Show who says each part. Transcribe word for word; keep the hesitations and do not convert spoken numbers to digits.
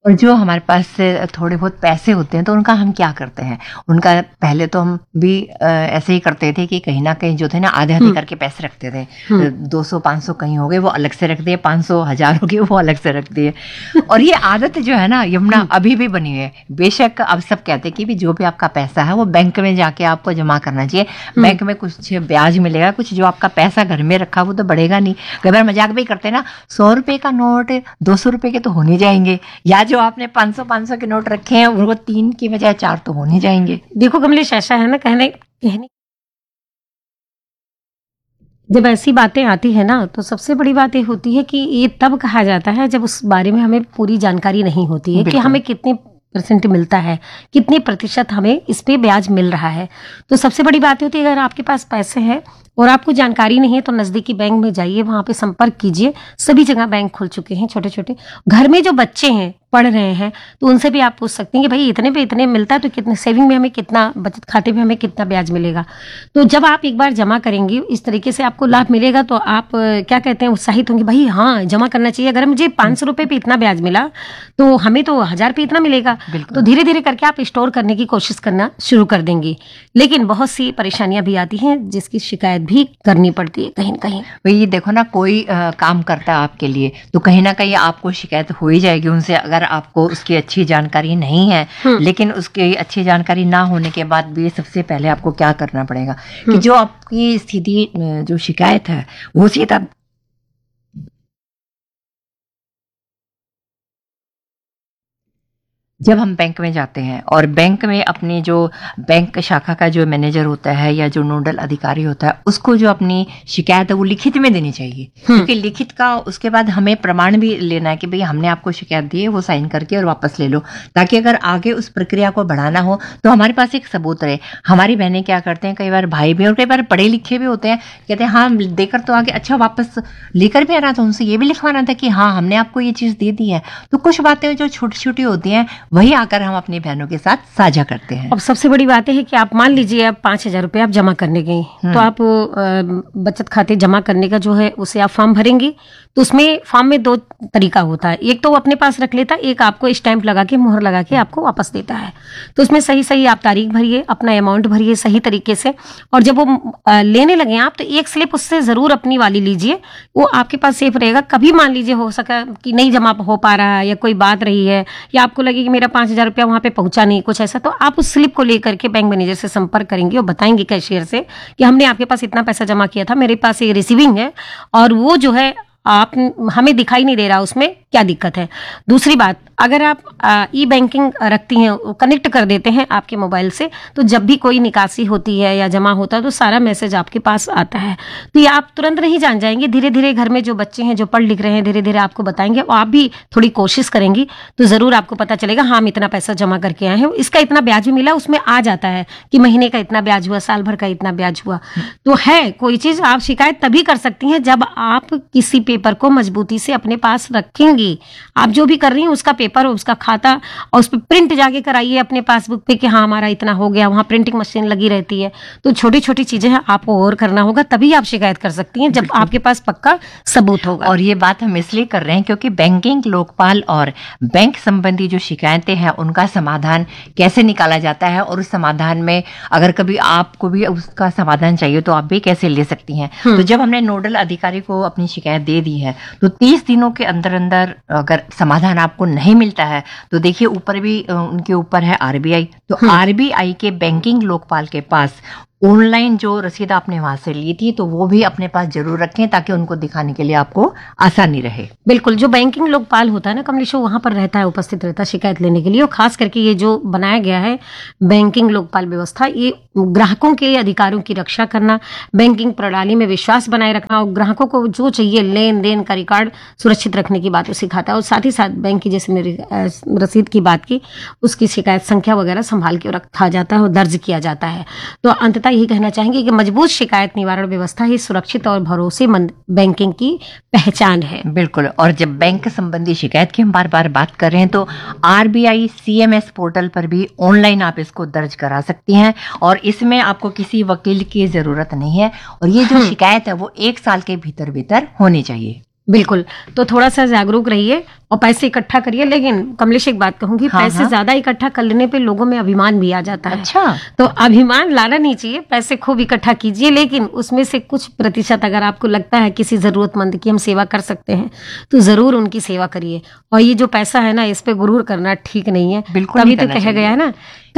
Speaker 1: और जो हमारे पास से थोड़े बहुत पैसे होते हैं तो उनका हम क्या करते हैं, उनका पहले तो हम भी अ, ऐसे ही करते थे कि कहीं ना कहीं जो थे ना आधे आधे करके पैसे रखते थे, दो सौ पाँच सौ कहीं हो गए वो अलग से रख दिए, पाँच सौ हजार हो गए वो अलग से रख दिए। और ये आदत जो है ना यमुना अभी भी बनी है। बेशक अब सब कहते हैं कि भी जो भी आपका पैसा है वो बैंक में जाके आपको जमा करना चाहिए, बैंक में कुछ ब्याज मिलेगा, कुछ जो आपका पैसा घर में रखा वो तो बढ़ेगा नहीं। कई बार मजाक भी करते हैं ना, सौ रुपए का नोट दो सौ रुपए के तो होने जाएंगे, या जो आपने पाँच सौ पाँच सौ के नोट रखे हैं वो तीन की बजाय चार तो होने जाएंगे।
Speaker 2: देखो कमलेश, ऐसा है ना, कहने कहने जब ऐसी बातें आती है ना तो सबसे बड़ी बात ये होती है कि ये तब कहा जाता है जब उस बारे में हमें पूरी जानकारी नहीं होती है कि
Speaker 1: बिल्कुल।
Speaker 2: हमें कितने परसेंट मिलता है, कितने प्रतिशत हमें इस पे ब्याज मिल रहा है। तो सबसे बड़ी बात होती है, अगर आपके पास पैसे हैं और आपको जानकारी नहीं है तो नज़दीकी बैंक में जाइए, वहाँ पे संपर्क कीजिए। सभी जगह बैंक खुल चुके हैं छोटे छोटे। घर में जो बच्चे हैं पढ़ रहे हैं तो उनसे भी आप पूछ सकते हैं कि भाई इतने पे इतने मिलता है तो कितने सेविंग में हमें कितना, बचत खाते में हमें कितना ब्याज मिलेगा। तो जब आप एक बार जमा करेंगे इस तरीके से आपको लाभ मिलेगा तो आप अ, क्या कहते हैं, उत्साहित होंगे, भाई हाँ जमा करना चाहिए। अगर मुझे पाँच सौ रुपये पे इतना ब्याज मिला तो हमें तो हजार पे इतना मिलेगा। तो धीरे धीरे करके आप स्टोर करने की कोशिश करना शुरू कर देंगे। लेकिन बहुत सी परेशानियां भी आती हैं जिसकी शिकायत भी करनी पड़ती है कहीं न कहीं।
Speaker 1: वही देखो ना, कोई आ, काम करता है आपके लिए तो कहीं ना कहीं आपको शिकायत हो ही जाएगी उनसे, अगर आपको उसकी अच्छी जानकारी नहीं है। लेकिन उसकी अच्छी जानकारी ना होने के बाद भी सबसे पहले आपको क्या करना पड़ेगा कि जो आपकी सीधी जो शिकायत है वो सीधा जब हम बैंक में जाते हैं और बैंक में अपनी जो बैंक शाखा का जो मैनेजर होता है या जो नोडल अधिकारी होता है उसको जो अपनी शिकायत है वो लिखित में देनी चाहिए, क्योंकि लिखित का उसके बाद हमें प्रमाण भी लेना है कि भाई हमने आपको शिकायत दी है, वो साइन करके और वापस ले लो, ताकि अगर आगे उस प्रक्रिया को बढ़ाना हो तो हमारे पास एक सबूत रहे। हमारी बहनें क्या करते हैं, कई बार भाई भी और कई बार पढ़े लिखे भी होते हैं, कहते हैं हाँ देकर तो आगे, अच्छा वापस लेकर भी आना था, उनसे ये भी लिखवाना था कि हाँ हमने आपको ये चीज़ दे दी है। तो कुछ बातें जो छोटी छोटी होती हैं वही आकर हम अपनी बहनों के साथ साझा करते हैं।
Speaker 2: अब सबसे बड़ी बात है कि आप मान लीजिए आप पाँच हजार रुपये आप जमा करने गई तो आप अ, बचत खाते जमा करने का जो है उसे आप फॉर्म भरेंगी तो उसमें फॉर्म में दो तरीका होता है, एक तो वो अपने पास रख लेता है, एक आपको स्टैंप लगा के मोहर लगा के आपको वापस देता है। तो उसमें सही सही आप तारीख भरिए, अपना अमाउंट भरिए सही तरीके से, और जब वो अ, लेने लगे आप तो एक स्लिप उससे जरूर अपनी वाली लीजिए, वो आपके पास सेफ रहेगा। कभी मान लीजिए हो सका कि नहीं जमा हो पा रहा है या कोई बात रही है या आपको लगे कि मेरा पाँच हजार रुपया वहाँ पे पहुंचा नहीं कुछ ऐसा, तो आप उस स्लिप को लेकर के बैंक मैनेजर से संपर्क करेंगे और बताएंगे कैशियर से कि हमने आपके पास इतना पैसा जमा किया था, मेरे पास ये रिसीविंग है और वो जो है आप हमें दिखाई नहीं दे रहा उसमें क्या दिक्कत है। दूसरी बात, अगर आप ई बैंकिंग रखती हैं, कनेक्ट कर देते हैं आपके मोबाइल से, तो जब भी कोई निकासी होती है या जमा होता है तो सारा मैसेज आपके पास आता है। तो ये आप तुरंत नहीं जान जाएंगे, धीरे धीरे घर में जो बच्चे हैं जो पढ़ लिख रहे हैं धीरे धीरे आपको बताएंगे और आप भी थोड़ी कोशिश करेंगी तो जरूर आपको पता चलेगा हाँ हम इतना पैसा जमा करके आए हैं, इसका इतना ब्याज भी मिला, उसमें आ जाता है कि महीने का इतना ब्याज हुआ, साल भर का इतना ब्याज हुआ। तो है कोई चीज आप शिकायत तभी कर सकती हैं जब आप किसी पेपर को मजबूती से अपने पास रखेंगी। आप जो भी कर रही हैं उसका पेपर और उसका खाता और उस पर प्रिंट जाके कराइए अपने पासबुक पे कि हाँ हमारा इतना हो गया, वहाँ प्रिंटिंग मशीन लगी रहती है। तो छोटी छोटी चीजें हैं आपको और करना होगा, तभी आप शिकायत कर सकती हैं जब आपके पास पक्का सबूत होगा।
Speaker 1: और ये बात हम इसलिए कर रहे हैं क्योंकि बैंकिंग, लोकपाल और बैंक संबंधी जो शिकायतें हैं उनका समाधान कैसे निकाला जाता है और उस समाधान में अगर कभी आपको भी उसका समाधान चाहिए तो आप भी कैसे ले सकती हैं। तो जब हमने नोडल अधिकारी को अपनी शिकायत दे दी है तो तीस दिनों के अंदर अंदर अगर समाधान आपको नहीं मिलता है तो देखिए ऊपर भी उनके ऊपर है आरबीआई, तो आरबीआई के बैंकिंग लोकपाल के पास ऑनलाइन जो रसीद आपने वहां से ली थी तो वो भी अपने पास जरूर रखें ताकि उनको दिखाने के लिए आपको आसानी रहे।
Speaker 2: बिल्कुल, जो बैंकिंग लोकपाल होता है ना कमलेश, वहां पर रहता है, उपस्थित रहता है शिकायत लेने के लिए। और खास करके ये जो बनाया गया है बैंकिंग लोकपाल व्यवस्था, ये ग्राहकों के अधिकारों की रक्षा करना, बैंकिंग प्रणाली में विश्वास बनाए रखना और ग्राहकों को जो चाहिए लेन देन का रिकॉर्ड सुरक्षित रखने की बात को सिखाता है। और साथ ही साथ बैंक की जैसे मेरी रसीद की बात की, उसकी शिकायत संख्या वगैरह संभाल के रखा जाता है और दर्ज किया जाता है। तो अंततः यही कहना चाहेंगे कि मजबूत शिकायत निवारण व्यवस्था ही सुरक्षित और भरोसेमंद बैंकिंग की पहचान है।
Speaker 1: बिल्कुल। और जब बैंक संबंधी शिकायत की हम बार बार बात कर रहे हैं तो आरबीआई सीएमएस पोर्टल पर भी ऑनलाइन आप इसको दर्ज करा सकती हैं और इसमें आपको किसी वकील की जरूरत नहीं है और ये जो शिकायत है वो एक साल के भीतर भीतर होनी चाहिए।
Speaker 2: बिल्कुल। तो थोड़ा सा जागरूक रहिए और पैसे इकट्ठा करिए। लेकिन कमलेश एक बात कहूंगी,
Speaker 1: हाँ,
Speaker 2: पैसे
Speaker 1: हाँ।
Speaker 2: ज्यादा इकट्ठा कर लेने पे लोगों में अभिमान भी आ जाता है।
Speaker 1: अच्छा।
Speaker 2: तो अभिमान लाना नहीं चाहिए, पैसे खूब इकट्ठा कीजिए, लेकिन उसमें से कुछ प्रतिशत अगर आपको लगता है किसी जरूरतमंद की हम सेवा कर सकते हैं तो जरूर उनकी सेवा करिए। और ये जो पैसा है ना, इस पे गुरूर करना ठीक नहीं है।
Speaker 1: बिल्कुल
Speaker 2: तभी
Speaker 1: नहीं
Speaker 2: तो
Speaker 1: करना
Speaker 2: कहा
Speaker 1: चाहिए।
Speaker 2: गया है ना,